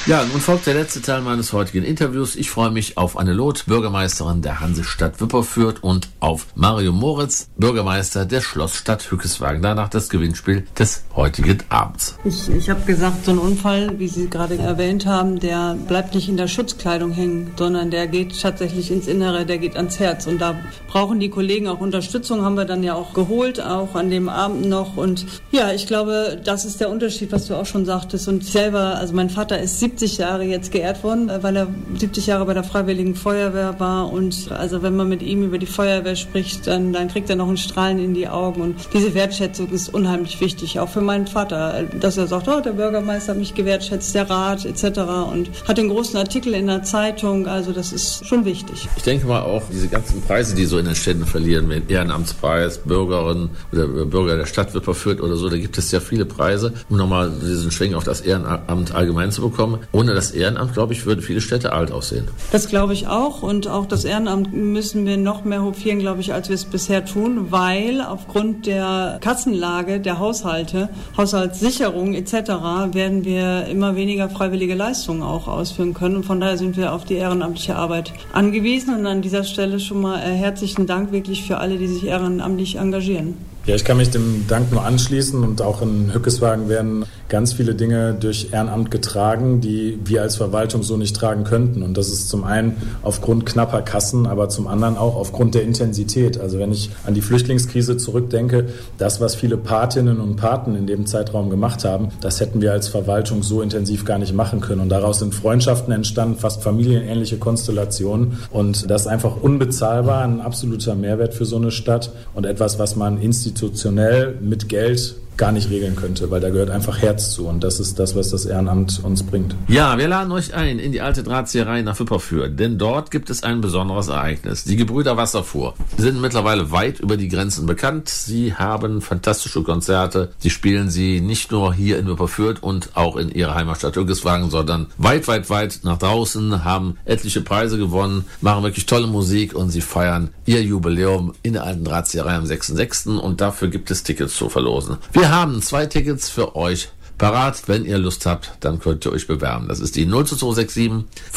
Ja, nun folgt der letzte Teil meines heutigen Interviews. Ich freue mich auf Anne Loth, Bürgermeisterin der Hansestadt Wipperfürth, und auf Mario Moritz, Bürgermeister der Schlossstadt Hückeswagen. Danach das Gewinnspiel des heutigen Abends. Ich habe gesagt, so ein Unfall, wie Sie gerade erwähnt haben, der bleibt nicht in der Schutzkleidung hängen, sondern der geht tatsächlich ins Innere, der geht ans Herz. Und da brauchen die Kollegen auch Unterstützung, haben wir dann ja auch geholt, auch an dem Abend noch. Und ja, ich glaube, das ist der Unterschied, was du auch schon sagtest. Und selber, also mein Vater ist 70 Jahre jetzt geehrt worden, weil er 70 Jahre bei der Freiwilligen Feuerwehr war. Und also wenn man mit ihm über die Feuerwehr spricht, dann kriegt er noch ein Strahlen in die Augen. Und diese Wertschätzung ist unheimlich wichtig, auch für meinen Vater, dass er sagt, der Bürgermeister hat mich gewertschätzt, der Rat etc. und hat den großen Artikel in der Zeitung. Also das ist schon wichtig. Ich denke mal auch, diese ganzen Preise, die so in den Städten verlieren, wie Ehrenamtspreis, Bürgerin oder Bürger der Stadt Wipperfürth oder so, da gibt es ja viele Preise, um nochmal diesen Schwung auf das Ehrenamt allgemein zu bekommen. Ohne das Ehrenamt, glaube ich, würden viele Städte alt aussehen. Das glaube ich auch, und auch das Ehrenamt müssen wir noch mehr hofieren, glaube ich, als wir es bisher tun, weil aufgrund der Kassenlage der Haushalte, Haushaltssicherung etc. werden wir immer weniger freiwillige Leistungen auch ausführen können, und von daher sind wir auf die ehrenamtliche Arbeit angewiesen, und an dieser Stelle schon mal herzlichen Dank wirklich für alle, die sich ehrenamtlich engagieren. Ja, ich kann mich dem Dank nur anschließen, und auch in Hückeswagen werden ganz viele Dinge durch Ehrenamt getragen, die wir als Verwaltung so nicht tragen könnten. Und das ist zum einen aufgrund knapper Kassen, aber zum anderen auch aufgrund der Intensität. Also wenn ich an die Flüchtlingskrise zurückdenke, das, was viele Patinnen und Paten in dem Zeitraum gemacht haben, das hätten wir als Verwaltung so intensiv gar nicht machen können. Und daraus sind Freundschaften entstanden, fast familienähnliche Konstellationen. Und das ist einfach unbezahlbar, ein absoluter Mehrwert für so eine Stadt und etwas, was man institutionell mit Geld gar nicht regeln könnte, weil da gehört einfach Herz zu, und das ist das, was das Ehrenamt uns bringt. Ja, wir laden euch ein in die alte Drahtzieherei nach Wipperfürth, denn dort gibt es ein besonderes Ereignis. Die Gebrüder Wasserfuhr sind mittlerweile weit über die Grenzen bekannt. Sie haben fantastische Konzerte. Sie spielen sie nicht nur hier in Wipperfürth und auch in ihrer Heimatstadt Hückeswagen, sondern weit, weit, weit nach draußen, haben etliche Preise gewonnen, machen wirklich tolle Musik, und sie feiern ihr Jubiläum in der alten Drahtzieherei am 6.6. und dafür gibt es Tickets zu verlosen. Wir haben 2 Tickets für euch parat. Wenn ihr Lust habt, dann könnt ihr euch bewerben. Das ist die 02267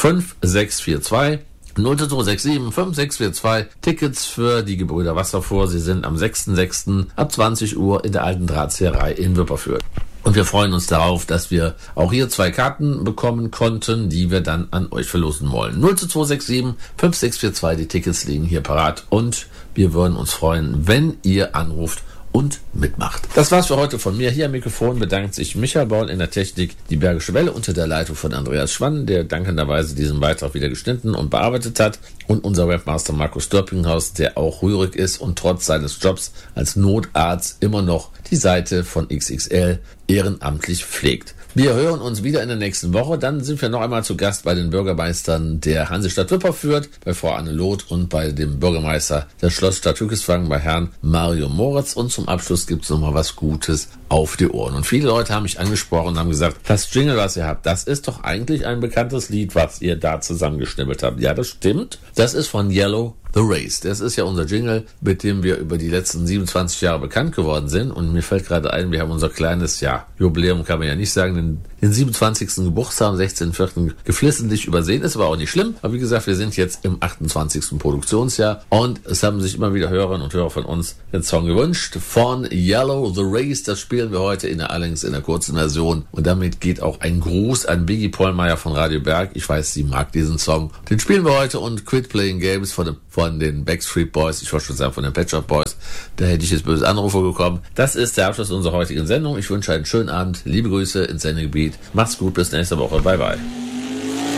5642. 02267 5642. Tickets für die Gebrüder Wasserfuhr. Sie sind am 6.6. ab 20 Uhr in der alten Drahtzieherei in Wipperfürth. Und wir freuen uns darauf, dass wir auch hier 2 Karten bekommen konnten, die wir dann an euch verlosen wollen. 02267 5642. Die Tickets liegen hier parat, und wir würden uns freuen, wenn ihr anruft und mitmacht. Das war's für heute von mir. Hier am Mikrofon bedankt sich Michael Born in der Technik, die Bergische Welle unter der Leitung von Andreas Schwann, der dankenderweise diesen Beitrag wieder geschnitten und bearbeitet hat, und unser Webmaster Markus Dörpinghaus, der auch rührig ist und trotz seines Jobs als Notarzt immer noch die Seite von XXL ehrenamtlich pflegt. Wir hören uns wieder in der nächsten Woche. Dann sind wir noch einmal zu Gast bei den Bürgermeistern der Hansestadt Wipperfürth, bei Frau Anne Loth, und bei dem Bürgermeister der Schlossstadt Hückeswagen, bei Herrn Mario Moritz. Und zum Abschluss gibt es nochmal was Gutes auf die Ohren. Und viele Leute haben mich angesprochen und haben gesagt, das Jingle, was ihr habt, das ist doch eigentlich ein bekanntes Lied, was ihr da zusammengeschnibbelt habt. Ja, das stimmt. Das ist von Yellow The Race. Das ist ja unser Jingle, mit dem wir über die letzten 27 Jahre bekannt geworden sind. Und mir fällt gerade ein, wir haben unser kleines, Jubiläum kann man ja nicht sagen, den 27. Geburtstag am 16.04. geflissentlich übersehen. Ist aber auch nicht schlimm. Aber wie gesagt, wir sind jetzt im 28. Produktionsjahr, und es haben sich immer wieder Hörerinnen und Hörer von uns den Song gewünscht von Yellow The Race. Das spielen wir heute allerdings in der kurzen Version. Und damit geht auch ein Gruß an Biggie Pollmeyer von Radio Berg. Ich weiß, sie mag diesen Song. Den spielen wir heute, und Quit Playing Games von den Backstreet Boys, ich wollte schon sagen von den Pet Shop Boys, da hätte ich jetzt böse Anrufe bekommen. Das ist der Abschluss unserer heutigen Sendung. Ich wünsche einen schönen Abend, liebe Grüße ins Sendegebiet. Macht's gut, bis nächste Woche, bye bye.